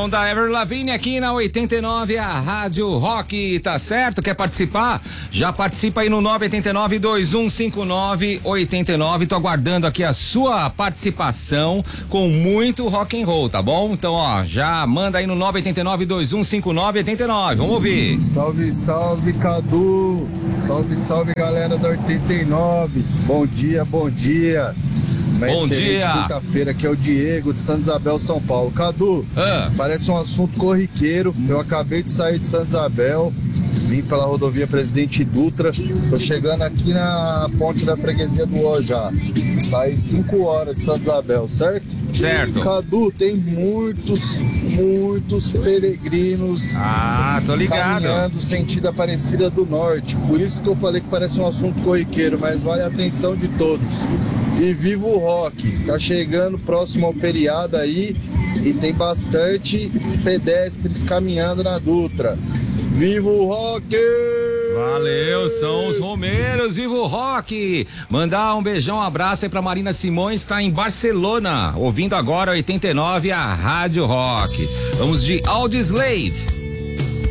som da Avril Lavigne aqui na 89, a Rádio Rock, tá certo? Quer participar? Já participa aí no 989-2159-89. Tô aguardando aqui a sua participação com muito rock and roll, tá bom? Então, ó, já manda aí no 989-2159-89. Vamos ouvir. Salve, salve, Cadu. Salve, salve, galera da 89. Bom dia, bom dia. Bom dia. Quinta-feira, aqui é o Diego de Santa Isabel, São Paulo. Cadu, parece um assunto corriqueiro. Eu acabei de sair de Santa Isabel, vim pela rodovia Presidente Dutra. Tô chegando aqui na ponte da freguesia do Ó já. Saí 5 horas de Santa Isabel, certo? Certo. Cadu, tem muitos peregrinos tô ligado, caminhando sentido Aparecida do Norte. Por isso que eu falei que parece um assunto corriqueiro, mas vale a atenção de todos. E viva o rock! Tá chegando próximo ao feriado aí e tem bastante pedestres caminhando na Dutra. Viva o rock! Valeu, são os romeiros, viva o rock! Mandar um beijão, um abraço aí pra Marina Simões, tá em Barcelona, ouvindo agora 89, a Rádio Rock. Vamos de Audioslave.